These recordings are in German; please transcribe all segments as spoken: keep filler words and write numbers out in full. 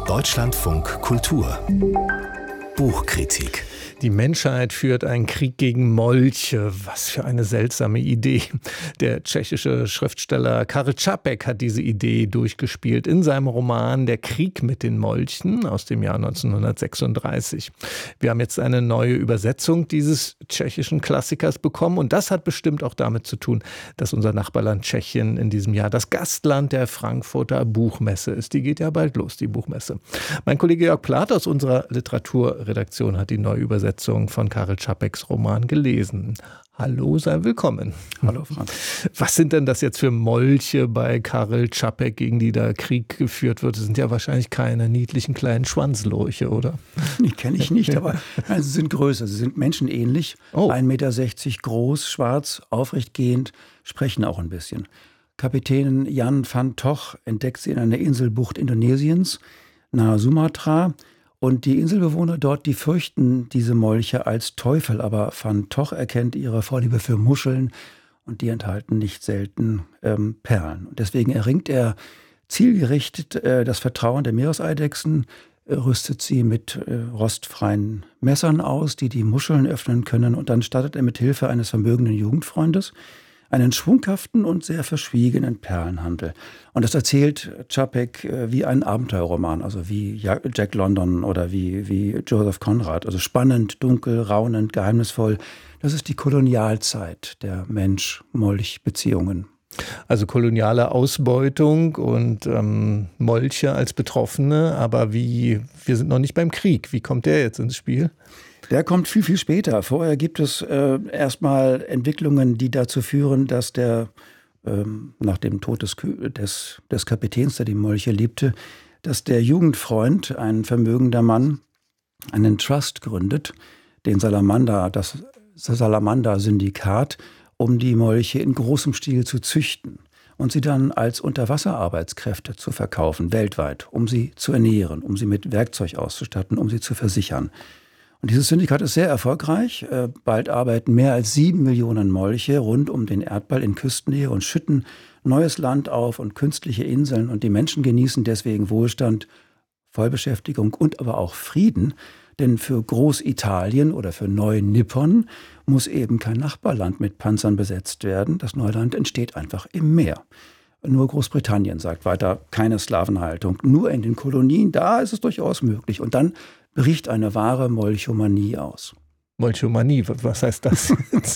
Deutschlandfunk Kultur Buchkritik. Die Menschheit führt einen Krieg gegen Molche. Was für eine seltsame Idee. Der tschechische Schriftsteller Karel Čapek hat diese Idee durchgespielt in seinem Roman Der Krieg mit den Molchen aus dem Jahr neunzehnhundertsechsunddreißig. Wir haben jetzt eine neue Übersetzung dieses tschechischen Klassikers bekommen und das hat bestimmt auch damit zu tun, dass unser Nachbarland Tschechien in diesem Jahr das Gastland der Frankfurter Buchmesse ist. Die geht ja bald los, die Buchmesse. Mein Kollege Jörg Plath aus unserer Literaturredaktion hat die neue Übersetzung von Karel Čapeks Roman gelesen. Hallo, sei willkommen. Hallo, Frank. Was sind denn das jetzt für Molche bei Karel Čapek, gegen die da Krieg geführt wird? Das sind ja wahrscheinlich keine niedlichen kleinen Schwanzlurche, oder? Die kenne ich nicht, aber sie sind größer. Sie sind menschenähnlich, oh. ein Meter sechzig groß, schwarz, aufrechtgehend, sprechen auch ein bisschen. Kapitän Jan van Toch entdeckt sie in einer Inselbucht Indonesiens, nahe Sumatra. Und die Inselbewohner dort, die fürchten diese Molche als Teufel. Aber Van Toch erkennt ihre Vorliebe für Muscheln und die enthalten nicht selten ähm, Perlen. Und deswegen erringt er zielgerichtet äh, das Vertrauen der Meereseidechsen, äh, rüstet sie mit äh, rostfreien Messern aus, die die Muscheln öffnen können. Und dann startet er mit Hilfe eines vermögenden Jugendfreundes einen schwunghaften und sehr verschwiegenen Perlenhandel. Und das erzählt Čapek wie ein Abenteuerroman, also wie Jack London oder wie, wie Joseph Conrad. Also spannend, dunkel, raunend, geheimnisvoll. Das ist die Kolonialzeit der Mensch-Molch-Beziehungen. Also koloniale Ausbeutung und ähm, Molche als Betroffene. Aber wie, wir sind noch nicht beim Krieg. Wie kommt der jetzt ins Spiel? Der kommt viel, viel später. Vorher gibt es äh, erstmal Entwicklungen, die dazu führen, dass der, ähm, nach dem Tod des, des, des Kapitäns, der die Molche liebte, dass der Jugendfreund, ein vermögender Mann, einen Trust gründet, den Salamander, das Salamander-Syndikat, um die Molche in großem Stil zu züchten und sie dann als Unterwasserarbeitskräfte zu verkaufen, weltweit, um sie zu ernähren, um sie mit Werkzeug auszustatten, um sie zu versichern. Und dieses Syndikat ist sehr erfolgreich. Bald arbeiten mehr als sieben Millionen Molche rund um den Erdball in Küstennähe und schütten neues Land auf und künstliche Inseln. Und die Menschen genießen deswegen Wohlstand, Vollbeschäftigung und aber auch Frieden. Denn für Großitalien oder für Neu-Nippon muss eben kein Nachbarland mit Panzern besetzt werden. Das Neuland entsteht einfach im Meer. Nur Großbritannien sagt weiter, keine Sklavenhaltung. Nur in den Kolonien, da ist es durchaus möglich. Und dann bricht eine wahre Molchomanie aus. Molchomanie, was heißt das?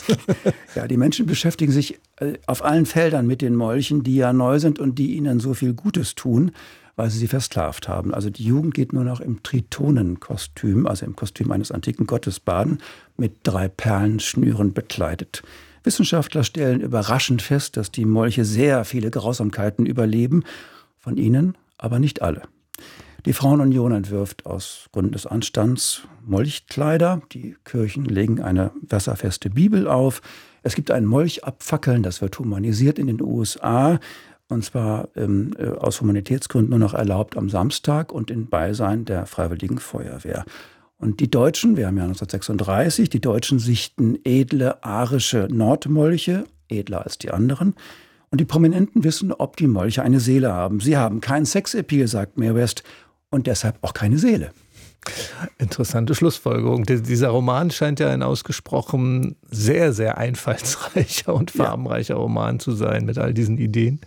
Ja, die Menschen beschäftigen sich auf allen Feldern mit den Molchen, die ja neu sind und die ihnen so viel Gutes tun, weil sie sie versklavt haben. Also die Jugend geht nur noch im Tritonenkostüm, also im Kostüm eines antiken Gottes baden, mit drei Perlenschnüren bekleidet. Wissenschaftler stellen überraschend fest, dass die Molche sehr viele Grausamkeiten überleben, von ihnen aber nicht alle. Die Frauenunion entwirft aus Gründen des Anstands Molchkleider. Die Kirchen legen eine wasserfeste Bibel auf. Es gibt ein Molchabfackeln, das wird humanisiert in den U S A. Und zwar ähm, aus Humanitätsgründen nur noch erlaubt am Samstag und in Beisein der Freiwilligen Feuerwehr. Und die Deutschen, wir haben ja neunzehnhundertsechsunddreißig, die Deutschen sichten edle arische Nordmolche, edler als die anderen. Und die Prominenten wissen, ob die Molche eine Seele haben. Sie haben keinen Sexappeal, sagt Mae West, und deshalb auch keine Seele. Interessante Schlussfolgerung. Dieser Roman scheint ja ein ausgesprochen sehr, sehr einfallsreicher und farbenreicher ja. Roman zu sein mit all diesen Ideen.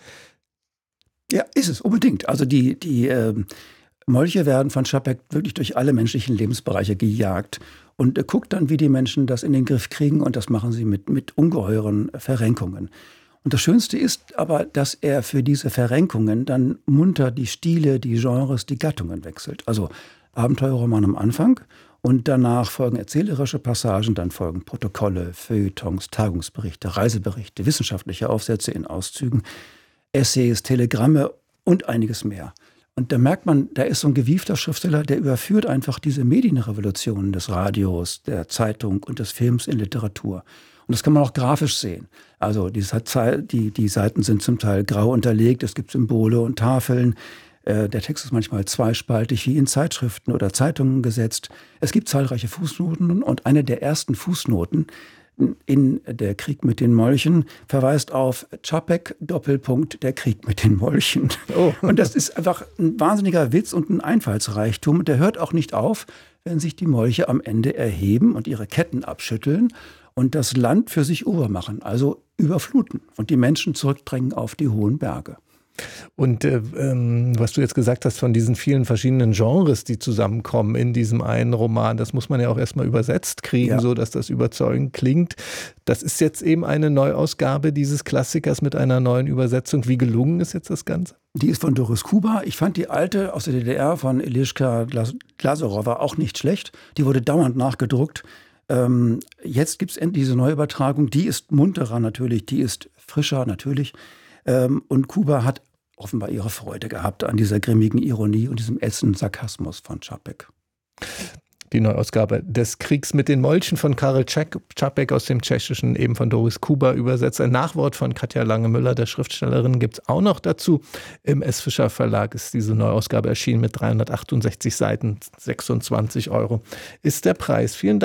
Ja, ist es, unbedingt. Also die, die äh, Molche werden von Čapek wirklich durch alle menschlichen Lebensbereiche gejagt und äh, guckt dann, wie die Menschen das in den Griff kriegen, und das machen sie mit, mit ungeheuren Verrenkungen. Und das Schönste ist aber, dass er für diese Verrenkungen dann munter die Stile, die Genres, die Gattungen wechselt. Also Abenteuerroman am Anfang und danach folgen erzählerische Passagen, dann folgen Protokolle, Feuilletons, Tagungsberichte, Reiseberichte, wissenschaftliche Aufsätze in Auszügen, Essays, Telegramme und einiges mehr. Und da merkt man, da ist so ein gewiefter Schriftsteller, der überführt einfach diese Medienrevolutionen des Radios, der Zeitung und des Films in Literatur. Und das kann man auch grafisch sehen. Also die, die, die Seiten sind zum Teil grau unterlegt, es gibt Symbole und Tafeln. Äh, der Text ist manchmal zweispaltig, wie in Zeitschriften oder Zeitungen gesetzt. Es gibt zahlreiche Fußnoten und eine der ersten Fußnoten in Der Krieg mit den Molchen verweist auf Čapek, Doppelpunkt, der Krieg mit den Molchen. Oh. Und das ist einfach ein wahnsinniger Witz und ein Einfallsreichtum. Und der hört auch nicht auf, wenn sich die Molche am Ende erheben und ihre Ketten abschütteln und das Land für sich übermachen, also überfluten und die Menschen zurückdrängen auf die hohen Berge. Und äh, ähm, was du jetzt gesagt hast von diesen vielen verschiedenen Genres, die zusammenkommen in diesem einen Roman, das muss man ja auch erstmal übersetzt kriegen, ja. so dass das überzeugend klingt. Das ist jetzt eben eine Neuausgabe dieses Klassikers mit einer neuen Übersetzung. Wie gelungen ist jetzt das Ganze? Die ist von Doris Kuba. Ich fand die alte aus der D D R von Eliška Glaserowa auch nicht schlecht. Die wurde dauernd nachgedruckt. Ähm, jetzt gibt es endlich diese Neuübertragung. Die ist munterer natürlich, die ist frischer natürlich. Ähm, und Kuba hat offenbar ihre Freude gehabt an dieser grimmigen Ironie und diesem ätzenden Sarkasmus von Čapek. Die Neuausgabe des Kriegs mit den Molchen von Karel Čapek aus dem Tschechischen, eben von Doris Kuba übersetzt. Ein Nachwort von Katja Lange-Müller, der Schriftstellerin, gibt es auch noch dazu. Im S. Fischer Verlag ist diese Neuausgabe erschienen mit dreihundertachtundsechzig Seiten, sechsundzwanzig Euro ist der Preis. Vielen Dank.